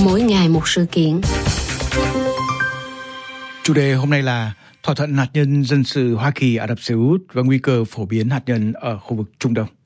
mỗi ngày một sự kiện. Chủ đề hôm nay là thỏa thuận hạt nhân dân sự Hoa Kỳ Ả Rập Xê Út và nguy cơ phổ biến hạt nhân ở khu vực Trung Đông.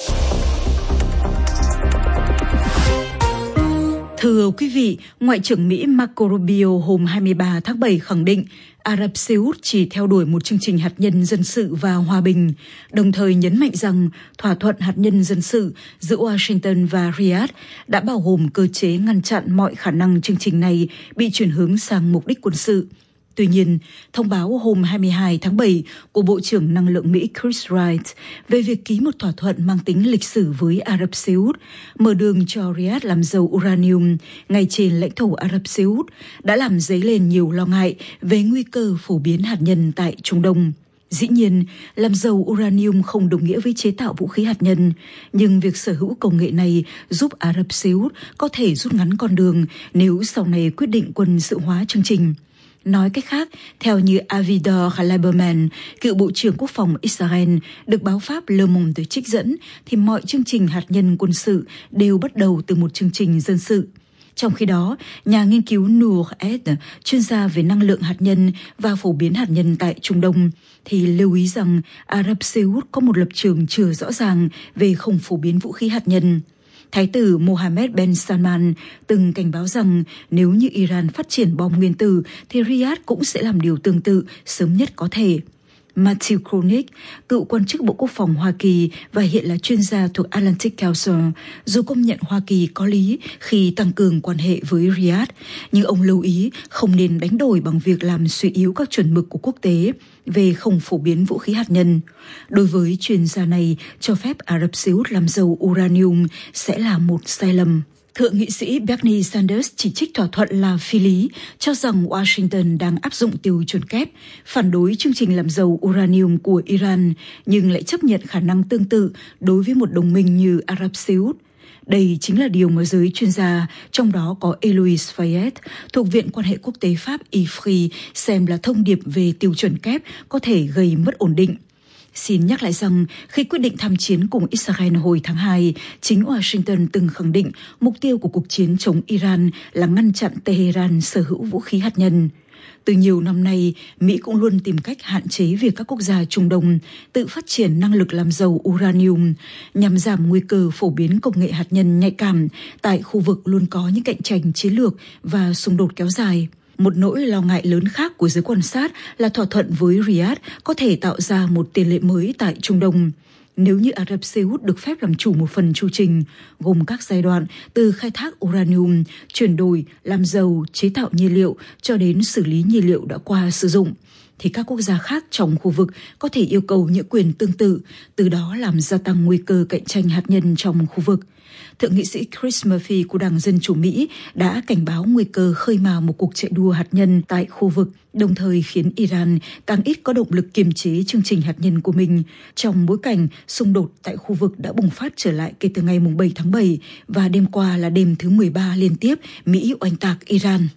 Thưa quý vị, Ngoại trưởng Mỹ Marco Rubio hôm 23 tháng 7 khẳng định Ả Rập Xê Út chỉ theo đuổi một chương trình hạt nhân dân sự và hòa bình, đồng thời nhấn mạnh rằng thỏa thuận hạt nhân dân sự giữa Washington và Riyadh đã bao gồm cơ chế ngăn chặn mọi khả năng chương trình này bị chuyển hướng sang mục đích quân sự. Tuy nhiên, thông báo hôm 22 tháng 7 của Bộ trưởng Năng lượng Mỹ Chris Wright về việc ký một thỏa thuận mang tính lịch sử với Ả Rập Xê Út, mở đường cho Riyadh làm giàu uranium ngay trên lãnh thổ Ả Rập Xê Út đã làm dấy lên nhiều lo ngại về nguy cơ phổ biến hạt nhân tại Trung Đông. Dĩ nhiên, làm giàu uranium không đồng nghĩa với chế tạo vũ khí hạt nhân, nhưng việc sở hữu công nghệ này giúp Ả Rập Xê Út có thể rút ngắn con đường nếu sau này quyết định quân sự hóa chương trình. Nói cách khác, theo như Avigdor Lieberman, cựu Bộ trưởng Quốc phòng Israel, được báo Pháp Le Monde trích dẫn, thì mọi chương trình hạt nhân quân sự đều bắt đầu từ một chương trình dân sự. Trong khi đó, nhà nghiên cứu Noor Ed, chuyên gia về năng lượng hạt nhân và phổ biến hạt nhân tại Trung Đông, thì lưu ý rằng Ả Rập Xê Út có một lập trường chưa rõ ràng về không phổ biến vũ khí hạt nhân. Thái tử Mohammed bin Salman từng cảnh báo rằng nếu như Iran phát triển bom nguyên tử thì Riyadh cũng sẽ làm điều tương tự sớm nhất có thể. Matthew Kronik, cựu quan chức Bộ Quốc phòng Hoa Kỳ và hiện là chuyên gia thuộc Atlantic Council, dù công nhận Hoa Kỳ có lý khi tăng cường quan hệ với Riyadh, nhưng ông lưu ý không nên đánh đổi bằng việc làm suy yếu các chuẩn mực của quốc tế về không phổ biến vũ khí hạt nhân. Đối với chuyên gia này, cho phép Ả Rập Xê Út làm giàu uranium sẽ là một sai lầm. Thượng nghị sĩ Bernie Sanders chỉ trích thỏa thuận là phi lý, cho rằng Washington đang áp dụng tiêu chuẩn kép, phản đối chương trình làm giàu uranium của Iran, nhưng lại chấp nhận khả năng tương tự đối với một đồng minh như Ả Rập Xê Út. Đây chính là điều mà giới chuyên gia, trong đó có Héloïse Fayet, thuộc Viện Quan hệ Quốc tế Pháp IFRI, xem là thông điệp về tiêu chuẩn kép có thể gây mất ổn định. Xin nhắc lại rằng, khi quyết định tham chiến cùng Israel hồi tháng 2, chính Washington từng khẳng định mục tiêu của cuộc chiến chống Iran là ngăn chặn Tehran sở hữu vũ khí hạt nhân. Từ nhiều năm nay, Mỹ cũng luôn tìm cách hạn chế việc các quốc gia Trung Đông tự phát triển năng lực làm giàu uranium nhằm giảm nguy cơ phổ biến công nghệ hạt nhân nhạy cảm tại khu vực luôn có những cạnh tranh chiến lược và xung đột kéo dài. Một nỗi lo ngại lớn khác của giới quan sát là thỏa thuận với Riyadh có thể tạo ra một tiền lệ mới tại Trung Đông. Nếu như Ả Rập Xê Út được phép làm chủ một phần chu trình, gồm các giai đoạn từ khai thác uranium, chuyển đổi, làm giàu, chế tạo nhiên liệu cho đến xử lý nhiên liệu đã qua sử dụng, thì các quốc gia khác trong khu vực có thể yêu cầu những quyền tương tự, từ đó làm gia tăng nguy cơ cạnh tranh hạt nhân trong khu vực. Thượng nghị sĩ Chris Murphy của Đảng Dân Chủ Mỹ đã cảnh báo nguy cơ khơi mào một cuộc chạy đua hạt nhân tại khu vực, đồng thời khiến Iran càng ít có động lực kiềm chế chương trình hạt nhân của mình, trong bối cảnh xung đột tại khu vực đã bùng phát trở lại kể từ ngày 7 tháng 7 và đêm qua là đêm thứ 13 liên tiếp Mỹ oanh tạc Iran.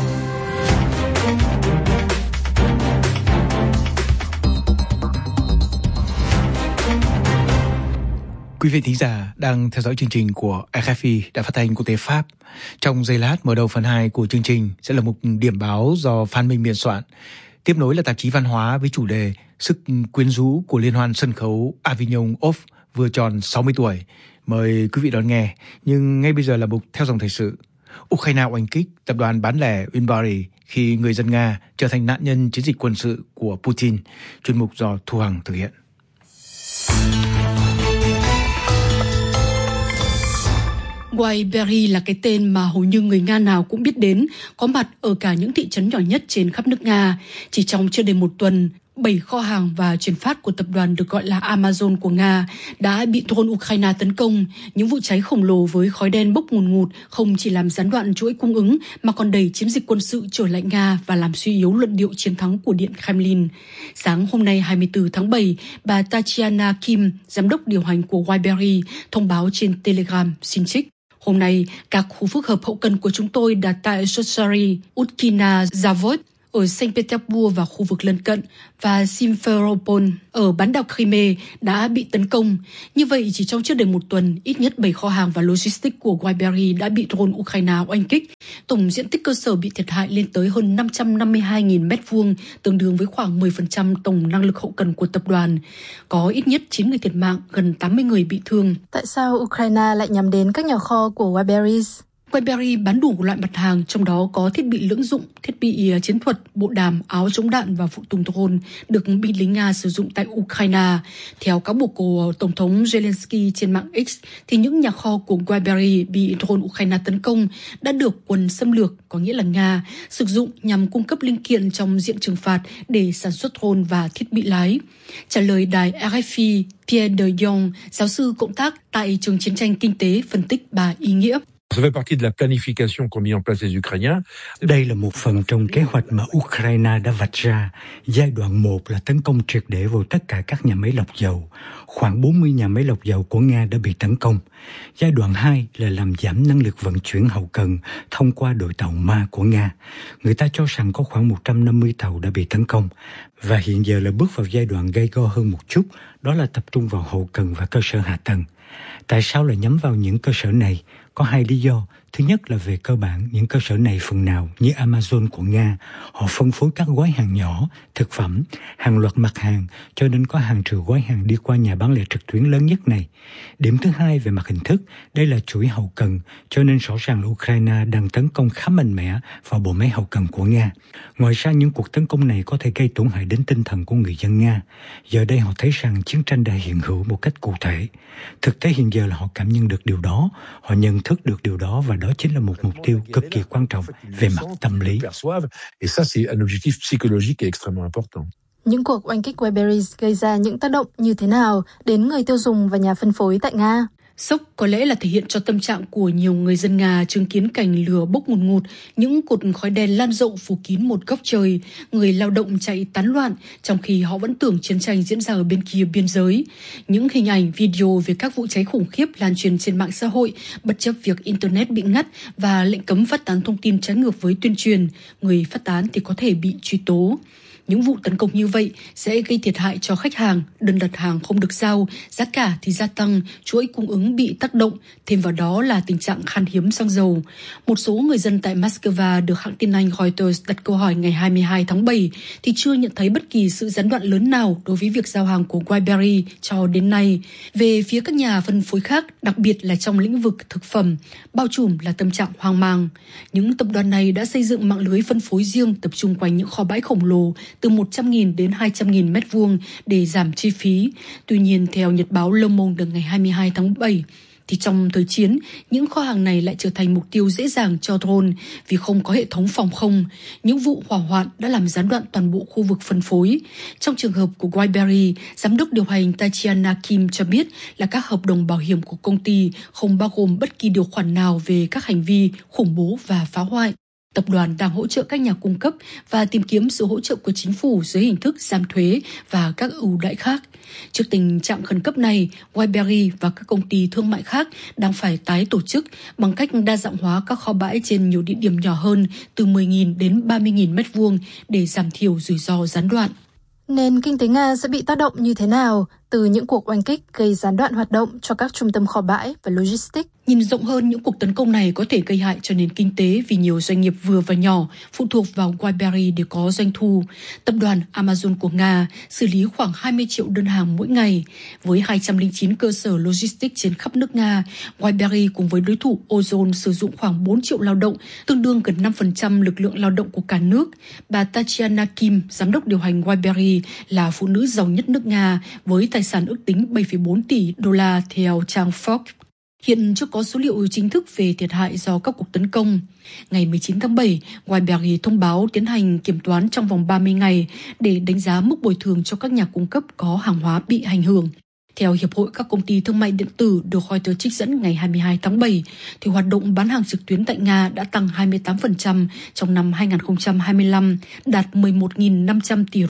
Quý vị thính giả đang theo dõi chương trình của RFI Đài Phát thanh Quốc tế Pháp. Trong giây lát mở đầu phần 2 của chương trình sẽ là một điểm báo do Phan Minh biên soạn. Tiếp nối là tạp chí văn hóa với chủ đề Sức quyến rũ của liên hoan sân khấu Avignon Off vừa tròn 60 tuổi. Mời quý vị đón nghe. Nhưng ngay bây giờ là mục theo dòng thời sự. Ukraine oanh kích tập đoàn bán lẻ Winbary khi người dân Nga trở thành nạn nhân chiến dịch quân sự của Putin. Chuyên mục do Thu Hằng thực hiện. Winbary là cái tên mà hầu như người Nga nào cũng biết đến, có mặt ở cả những thị trấn nhỏ nhất trên khắp nước Nga. Chỉ trong chưa đầy một tuần, 7 kho hàng và chuyển phát của tập đoàn được gọi là Amazon của Nga đã bị drone Ukraine tấn công. Những vụ cháy khổng lồ với khói đen bốc ngùn ngụt không chỉ làm gián đoạn chuỗi cung ứng mà còn đẩy chiến dịch quân sự trở lại Nga và làm suy yếu luận điệu chiến thắng của Điện Kremlin. Sáng hôm nay 24 tháng 7, bà Tatiana Kim, giám đốc điều hành của Winbary, thông báo trên Telegram xin trích. Hôm nay, các khu phức hợp hậu cần của chúng tôi đặt tại Sotsari, Utkina, Zavod, ở Saint Petersburg và khu vực lân cận và Simferopol ở bán đảo Crimea đã bị tấn công. Như vậy, chỉ trong chưa đầy một tuần, ít nhất 7 kho hàng và logistics của Wildberries đã bị drone Ukraine oanh kích. Tổng diện tích cơ sở bị thiệt hại lên tới hơn 552.000 m2, tương đương với khoảng 10% tổng năng lực hậu cần của tập đoàn. Có ít nhất 9 người thiệt mạng, gần 80 người bị thương. Tại sao Ukraine lại nhắm đến các nhà kho của Wildberries? Wildberries bán đủ loại mặt hàng, trong đó có thiết bị lưỡng dụng, thiết bị chiến thuật, bộ đàm, áo chống đạn và phụ tùng drone được binh lính Nga sử dụng tại Ukraine. Theo cáo buộc của Tổng thống Zelensky trên mạng X, thì những nhà kho của Wildberries bị drone Ukraine tấn công đã được quân xâm lược, có nghĩa là Nga, sử dụng nhằm cung cấp linh kiện trong diện trừng phạt để sản xuất drone và thiết bị lái. Trả lời đài RFI, Pierre de Jong, giáo sư cộng tác tại trường chiến tranh kinh tế, phân tích bà ý nghĩa. Đây là một phần trong kế hoạch mà Ukraine đã vạch ra. Giai đoạn 1 là tấn công triệt để vào tất cả các nhà máy lọc dầu. Khoảng 40 nhà máy lọc dầu của Nga đã bị tấn công. Giai đoạn 2 là làm giảm năng lực vận chuyển hậu cần thông qua đội tàu Ma của Nga. Người ta cho rằng có khoảng 150 tàu đã bị tấn công. Và hiện giờ là bước vào giai đoạn gay go hơn một chút, đó là tập trung vào hậu cần và cơ sở hạ tầng. Tại sao lại nhắm vào những cơ sở này? Có hai lý do. Thứ nhất là về cơ bản, những cơ sở này phần nào như Amazon của Nga, họ phân phối các gói hàng nhỏ, thực phẩm, hàng loạt mặt hàng, cho nên có hàng triệu gói hàng đi qua nhà bán lẻ trực tuyến lớn nhất này. Điểm thứ hai về mặt hình thức, đây là chuỗi hậu cần, cho nên rõ ràng là Ukraine đang tấn công khá mạnh mẽ vào bộ máy hậu cần của Nga. Ngoài ra, những cuộc tấn công này có thể gây tổn hại đến tinh thần của người dân Nga. Giờ đây họ thấy rằng chiến tranh đã hiện hữu một cách cụ thể. Thực tế hiện giờ là họ cảm nhận được điều đó, họ nhận thức được điều đó và đó chính là một mục tiêu cực kỳ quan trọng về mặt tâm lý. Những cuộc oanh kích Wildberries gây ra những tác động như thế nào đến người tiêu dùng và nhà phân phối tại Nga? Sốc có lẽ là thể hiện cho tâm trạng của nhiều người dân Nga chứng kiến cảnh lửa bốc ngùn ngụt, những cột khói đen lan rộng phủ kín một góc trời, người lao động chạy tán loạn trong khi họ vẫn tưởng chiến tranh diễn ra ở bên kia biên giới. Những hình ảnh, video về các vụ cháy khủng khiếp lan truyền trên mạng xã hội, bất chấp việc Internet bị ngắt và lệnh cấm phát tán thông tin trái ngược với tuyên truyền, người phát tán thì có thể bị truy tố. Những vụ tấn công như vậy sẽ gây thiệt hại cho khách hàng, đơn đặt hàng không được giao, giá cả thì gia tăng, chuỗi cung ứng bị tác động, thêm vào đó là tình trạng khan hiếm xăng dầu. Một số người dân tại Moscow được hãng tin Anh Reuters đặt câu hỏi ngày 22 tháng 7 thì chưa nhận thấy bất kỳ sự gián đoạn lớn nào đối với việc giao hàng của Wildberries cho đến nay. Về phía các nhà phân phối khác, đặc biệt là trong lĩnh vực thực phẩm, bao trùm là tâm trạng hoang mang. Những tập đoàn này đã xây dựng mạng lưới phân phối riêng tập trung quanh những kho bãi khổng lồ từ 100.000 đến 200.000 m2 để giảm chi phí. Tuy nhiên, theo Nhật báo Le Monde ngày 22 tháng 7, thì trong thời chiến, những kho hàng này lại trở thành mục tiêu dễ dàng cho drone vì không có hệ thống phòng không. Những vụ hỏa hoạn đã làm gián đoạn toàn bộ khu vực phân phối. Trong trường hợp của Wildberries, giám đốc điều hành Tatiana Kim cho biết là các hợp đồng bảo hiểm của công ty không bao gồm bất kỳ điều khoản nào về các hành vi khủng bố và phá hoại. Tập đoàn đang hỗ trợ các nhà cung cấp và tìm kiếm sự hỗ trợ của chính phủ dưới hình thức giảm thuế và các ưu đãi khác. Trước tình trạng khẩn cấp này, Wildberries và các công ty thương mại khác đang phải tái tổ chức bằng cách đa dạng hóa các kho bãi trên nhiều địa điểm nhỏ hơn từ 10.000 đến 30.000 m2 để giảm thiểu rủi ro gián đoạn. Nền kinh tế Nga sẽ bị tác động như thế nào từ những cuộc oanh kích gây gián đoạn hoạt động cho các trung tâm kho bãi và logistics? Nhìn rộng hơn, những cuộc tấn công này có thể gây hại cho nền kinh tế vì nhiều doanh nghiệp vừa và nhỏ phụ thuộc vào Wildberries để có doanh thu. Tập đoàn Amazon của Nga xử lý khoảng 20 triệu đơn hàng mỗi ngày. Với 209 cơ sở logistics trên khắp nước Nga, Wildberries cùng với đối thủ Ozon sử dụng khoảng 4 triệu lao động, tương đương gần 5% lực lượng lao động của cả nước. Bà Tatiana Kim, giám đốc điều hành Wildberries, là phụ nữ giàu nhất nước Nga với tài sản ước tính 7,4 tỷ đô la theo trang Forbes. Hiện chưa có số liệu chính thức về thiệt hại do các cuộc tấn công. Ngày 19 tháng 7, Wildberries thông báo tiến hành kiểm toán trong vòng 30 ngày để đánh giá mức bồi thường cho các nhà cung cấp có hàng hóa bị ảnh hưởng. Theo Hiệp hội các công ty thương mại điện tử được Reuters trích dẫn ngày 22 tháng 7, thì hoạt động bán hàng trực tuyến tại Nga đã tăng 28% trong năm 2025, đạt 11.500 tỷ rúp,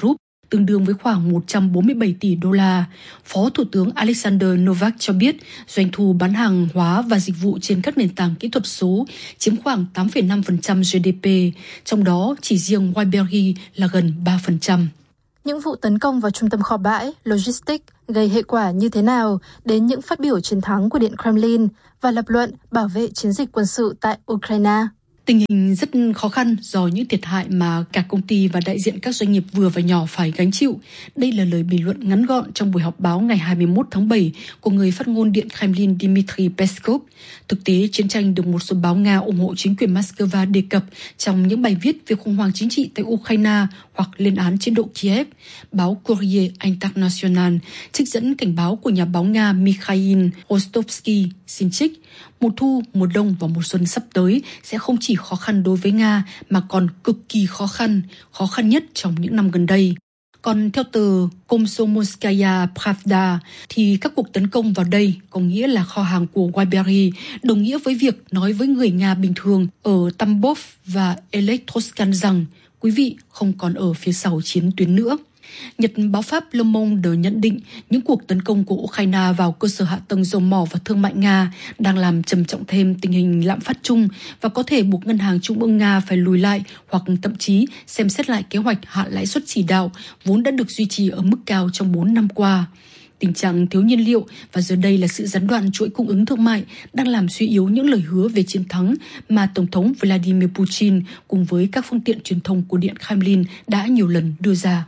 tương đương với khoảng 147 tỷ đô la. Phó Thủ tướng Alexander Novak cho biết doanh thu bán hàng hóa và dịch vụ trên các nền tảng kỹ thuật số chiếm khoảng 8,5% GDP, trong đó chỉ riêng Wildberry là gần 3%. Những vụ tấn công vào trung tâm kho bãi, logistics gây hệ quả như thế nào đến những phát biểu chiến thắng của Điện Kremlin và lập luận bảo vệ chiến dịch quân sự tại Ukraine? Tình hình rất khó khăn do những thiệt hại mà cả công ty và đại diện các doanh nghiệp vừa và nhỏ phải gánh chịu. Đây là lời bình luận ngắn gọn trong buổi họp báo ngày 21 tháng 7 của người phát ngôn Điện Kremlin Dmitry Peskov. Thực tế, chiến tranh được một số báo Nga ủng hộ chính quyền Moscow đề cập trong những bài viết về khủng hoảng chính trị tại Ukraine hoặc lên án chế độ Kiev. Báo Courier International trích dẫn cảnh báo của nhà báo Nga Mikhail Rostovsky xin trích: mùa thu, mùa đông và mùa xuân sắp tới sẽ không chỉ khó khăn đối với Nga mà còn cực kỳ khó khăn nhất trong những năm gần đây. Còn theo tờ Komsomolskaya Pravda thì các cuộc tấn công vào đây có nghĩa là kho hàng của Wildberry, đồng nghĩa với việc nói với người Nga bình thường ở Tambov và Elektroskan rằng quý vị không còn ở phía sau chiến tuyến nữa. Nhật báo Pháp Le Monde nhận định những cuộc tấn công của Ukraine vào cơ sở hạ tầng dầu mỏ và thương mại Nga đang làm trầm trọng thêm tình hình lạm phát chung và có thể buộc Ngân hàng Trung ương Nga phải lùi lại hoặc thậm chí xem xét lại kế hoạch hạ lãi suất chỉ đạo vốn đã được duy trì ở mức cao trong 4 năm qua. Tình trạng thiếu nhiên liệu và giờ đây là sự gián đoạn chuỗi cung ứng thương mại đang làm suy yếu những lời hứa về chiến thắng mà Tổng thống Vladimir Putin cùng với các phương tiện truyền thông của Điện Kremlin đã nhiều lần đưa ra.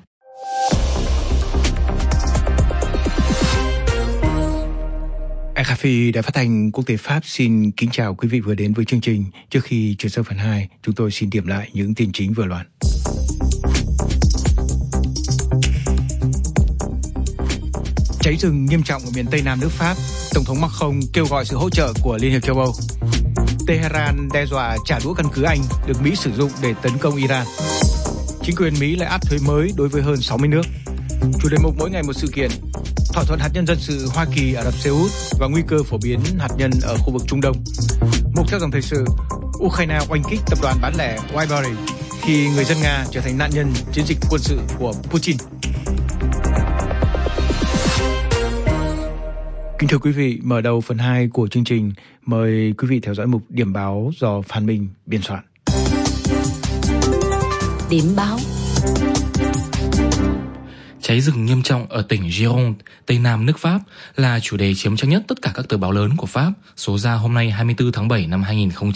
RFI Đài Phát thanh Quốc tế Pháp xin kính chào quý vị vừa đến với chương trình. Trước khi chuyển sang phần 2, chúng tôi xin điểm lại những tin chính vừa loạt. Cháy rừng nghiêm trọng ở miền Tây Nam nước Pháp, Tổng thống Macron kêu gọi sự hỗ trợ của Liên hiệp châu Âu. Tehran đe dọa trả đũa căn cứ Anh được Mỹ sử dụng để tấn công Iran. Chính quyền Mỹ lại áp thuế mới đối với hơn 60 nước. Chủ đề mục mỗi ngày một sự kiện: thỏa thuận hạt nhân dân sự Hoa Kỳ Ả Rập Xê Út và nguy cơ phổ biến hạt nhân ở khu vực Trung Đông. Mục theo dòng thời sự: Ukraine oanh kích tập đoàn bán lẻ Wildberry khi người dân Nga trở thành nạn nhân chiến dịch quân sự của Putin. Kính thưa quý vị, mở đầu phần 2 của chương trình, mời quý vị theo dõi mục điểm báo do Phan Minh biên soạn. Điểm báo. Cháy rừng nghiêm trọng ở tỉnh Gironde, Tây Nam nước Pháp là chủ đề chiếm trang nhất tất cả các tờ báo lớn của Pháp, số ra hôm nay 24 tháng 7 năm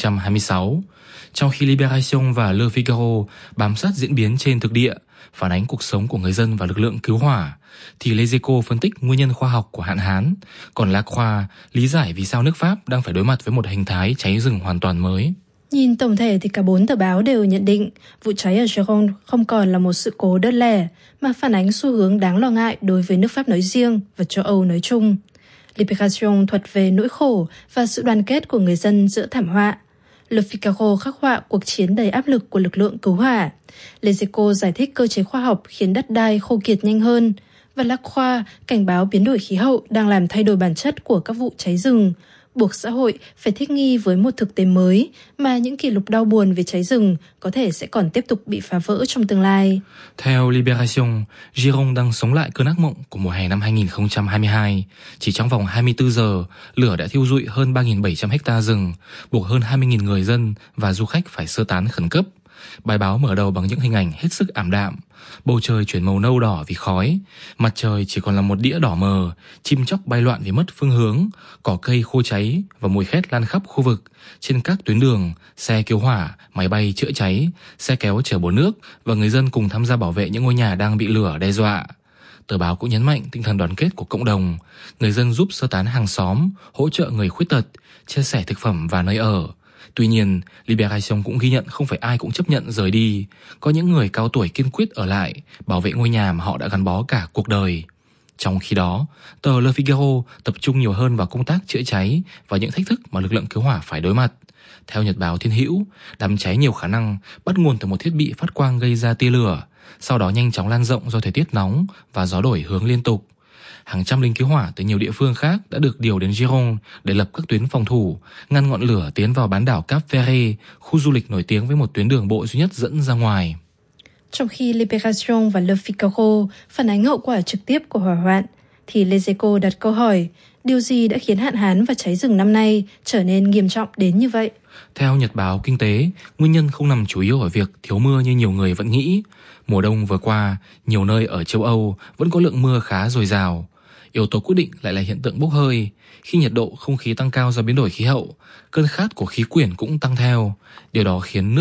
2026. Trong khi Libération và Le Figaro bám sát diễn biến trên thực địa, phản ánh cuộc sống của người dân và lực lượng cứu hỏa, thì Les Echos phân tích nguyên nhân khoa học của hạn hán, còn La Croix lý giải vì sao nước Pháp đang phải đối mặt với một hình thái cháy rừng hoàn toàn mới. Nhìn tổng thể thì cả 4 tờ báo đều nhận định vụ cháy ở Gironde không còn là một sự cố đơn lẻ, mà phản ánh xu hướng đáng lo ngại đối với nước Pháp nói riêng và châu Âu nói chung. Libération thuật về nỗi khổ và sự đoàn kết của người dân giữa thảm họa. Le Figaro khắc họa cuộc chiến đầy áp lực của lực lượng cứu hỏa. Les Echos giải thích cơ chế khoa học khiến đất đai khô kiệt nhanh hơn. Và La Croix cảnh báo biến đổi khí hậu đang làm thay đổi bản chất của các vụ cháy rừng, buộc xã hội phải thích nghi với một thực tế mới mà những kỷ lục đau buồn về cháy rừng có thể sẽ còn tiếp tục bị phá vỡ trong tương lai. Theo Libération, Gironde đang sống lại cơn ác mộng của mùa hè năm 2022. Chỉ trong vòng 24 giờ, lửa đã thiêu rụi hơn 3.700 hectare rừng, buộc hơn 20.000 người dân và du khách phải sơ tán khẩn cấp. Bài báo mở đầu bằng những hình ảnh hết sức ảm đạm. Bầu trời chuyển màu nâu đỏ vì khói, mặt trời chỉ còn là một đĩa đỏ mờ, chim chóc bay loạn vì mất phương hướng, cỏ cây khô cháy và mùi khét lan khắp khu vực. Trên các tuyến đường, xe cứu hỏa, máy bay chữa cháy, xe kéo chở bồn nước và người dân cùng tham gia bảo vệ những ngôi nhà đang bị lửa đe dọa. Tờ báo cũng nhấn mạnh tinh thần đoàn kết của cộng đồng, người dân giúp sơ tán hàng xóm, hỗ trợ người khuyết tật, chia sẻ thực phẩm và nơi ở. Tuy nhiên, Libération cũng ghi nhận không phải ai cũng chấp nhận rời đi. Có những người cao tuổi kiên quyết ở lại, bảo vệ ngôi nhà mà họ đã gắn bó cả cuộc đời. Trong khi đó, tờ Le Figaro tập trung nhiều hơn vào công tác chữa cháy và những thách thức mà lực lượng cứu hỏa phải đối mặt. Theo nhật báo Thiên Hữu, đám cháy nhiều khả năng bắt nguồn từ một thiết bị phát quang gây ra tia lửa, sau đó nhanh chóng lan rộng do thời tiết nóng và gió đổi hướng liên tục. Hàng trăm lính cứu hỏa từ nhiều địa phương khác đã được điều đến Gironde để lập các tuyến phòng thủ, ngăn ngọn lửa tiến vào bán đảo Cap Ferret, khu du lịch nổi tiếng với một tuyến đường bộ duy nhất dẫn ra ngoài. Trong khi Libération và Le Figaro phản ánh hậu quả trực tiếp của hỏa hoạn, thì Les Echos đặt câu hỏi, điều gì đã khiến hạn hán và cháy rừng năm nay trở nên nghiêm trọng đến như vậy? Theo Nhật báo Kinh tế, nguyên nhân không nằm chủ yếu ở việc thiếu mưa như nhiều người vẫn nghĩ. Mùa đông vừa qua, nhiều nơi ở châu Âu vẫn có lượng mưa khá dồi dào. Yếu tố quyết định lại là hiện tượng bốc hơi. Khi nhiệt độ không khí tăng cao do biến đổi khí hậu, cơn khát của khí quyển cũng tăng theo. Điều đó khiến nước